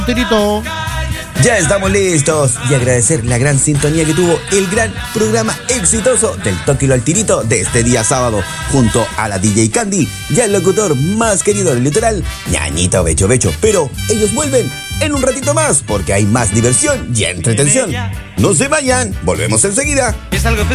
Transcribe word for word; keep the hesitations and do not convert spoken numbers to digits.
Tirito. Ya estamos listos y agradecer la gran sintonía que tuvo el gran programa exitoso del Tóquilo al Tirito de este día sábado, junto a la D J Candy y al locutor más querido del litoral, Ñañito Becho Becho. Pero ellos vuelven en un ratito más porque hay más diversión y entretención. No se vayan, volvemos enseguida. Es algo